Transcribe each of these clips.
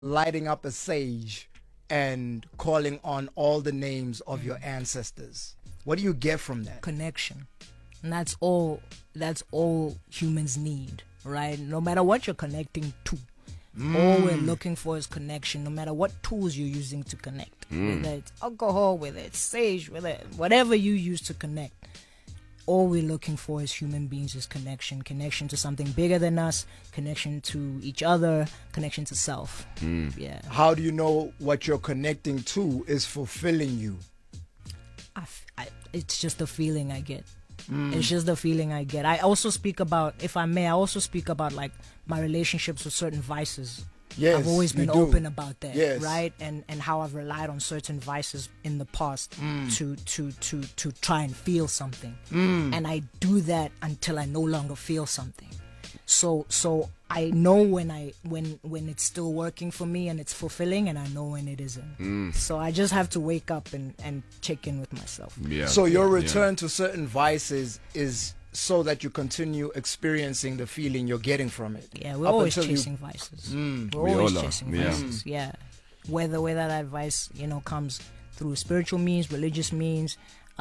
lighting up a sage and calling on all the names of your ancestors? What do you get from that? Connection. And that's all humans need, right? No matter what you're connecting to. All we're looking for is connection, no matter what tools you're using to connect. Whether it's alcohol, whether it's sage, whatever you use to connect. All we're looking for as human beings is connection. Connection to something bigger than us, connection to each other, connection to self. Yeah. How do you know what you're connecting to is fulfilling you? It's just a feeling I get. It's just the feeling I get. I also speak about, if I may, like my relationships with certain vices. Yes, I've always been open about that, yes. right? And how I've relied on certain vices in the past to try and feel something. And I do that until I no longer feel something. So I know when it's still working for me and it's fulfilling, and I know when it isn't. So I just have to wake up and check in with myself. Yeah. So your return to certain vices is so that you continue experiencing the feeling you're getting from it. Yeah, we're always chasing vices. We're always chasing vices. Yeah. Whether that vice, comes through spiritual means, religious means,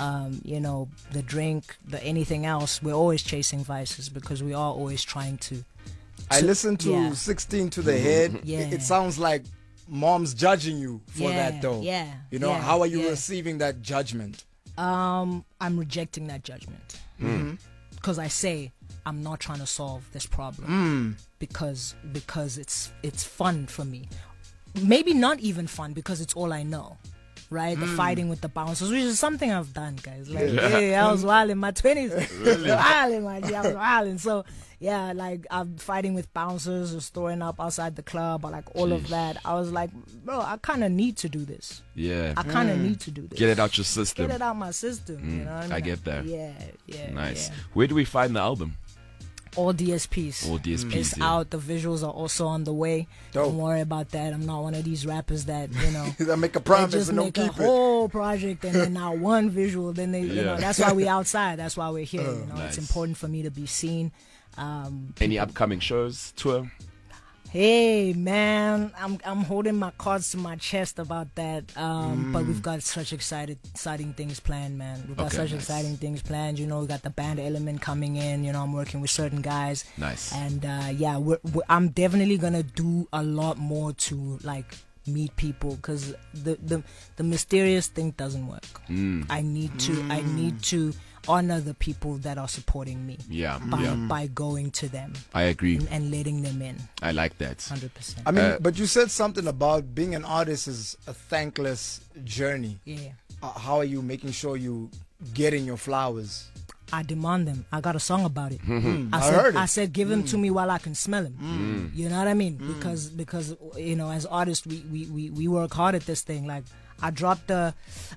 the drink, the anything else, we're always chasing vices because we are always trying to. I listened to 16 to the Head. Yeah. It sounds like mom's judging you for that though. Yeah. How are you receiving that judgment? I'm rejecting that judgment. Because I say I'm not trying to solve this problem because it's fun for me. Maybe not even fun because it's all I know. Right, the fighting with the bouncers, which is something I've done, guys. Like, hey, I was wild in my 20s. Really? I was wilding. So, yeah, like I'm fighting with bouncers or throwing up outside the club or like all of that. I was like, bro, I kind of need to do this. Yeah. I kind of need to do this. Get it out your system. Get it out my system. You know what I mean? I get that. Yeah. Nice. Yeah. Where do we find the album? All DSPs. All DSPs. It's out. The visuals are also on the way. Dope. Don't worry about that. I'm not one of these rappers that, that make a they promise just and don't make keep a whole project and then not one visual. Then they, Yeah. that's why we outside. That's why we're here. Nice. It's important for me to be seen. Any upcoming shows, tour? Hey man, I'm holding my cards to my chest about that. But we've got such exciting things planned, man. We've got such exciting things planned. We got the band element coming in. I'm working with certain guys. Nice. And I'm definitely gonna do a lot more to like meet people because the mysterious thing doesn't work. I need to honor the people that are supporting me. By going to them. I agree. And letting them in. I like that. 100%. I mean, but you said something about being an artist is a thankless journey. Yeah. How are you making sure you getting your flowers? I demand them. I got a song about it. I said, give them to me while I can smell them. You know what I mean? Because as artists, we work hard at this thing. Like I dropped the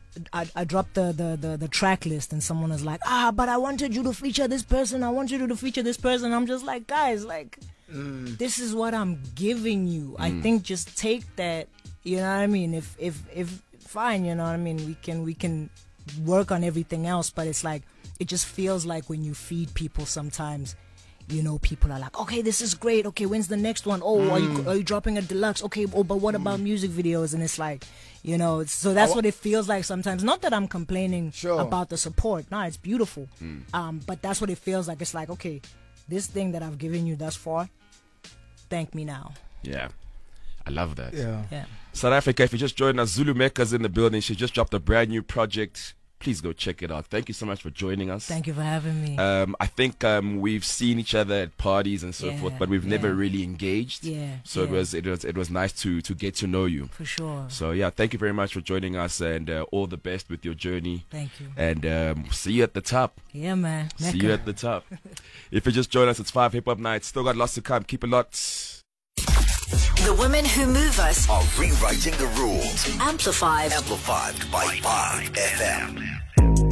track list, and someone was like, but I wanted you to feature this person. I want you to feature this person. I'm just like, guys, like this is what I'm giving you. I think just take that. You know what I mean? If fine, you know what I mean. We can work on everything else, but it's like. It just feels like when you feed people sometimes, people are like, okay, this is great. Okay, when's the next one? Oh, are you dropping a deluxe? Okay, but what about music videos? And it's like, so that's what it feels like sometimes. Not that I'm complaining about the support. No, it's beautiful. But that's what it feels like. It's like, okay, this thing that I've given you thus far, thank me now. Yeah. I love that. Yeah. South Africa, if you just joined us, Zulu Mecca's in the building. She just dropped a brand new project. Please go check it out. Thank you so much for joining us. Thank you for having me. I think we've seen each other at parties and so forth, but we've never really engaged. Yeah. So it was nice to get to know you. For sure. So thank you very much for joining us, and all the best with your journey. Thank you. And see you at the top. Yeah, man. See you at the top. If you just joined us, it's 5 Hip Hop Nights. Still got lots to come. Keep it locked. The women who move us are rewriting the rules. Amplified by 5 FM.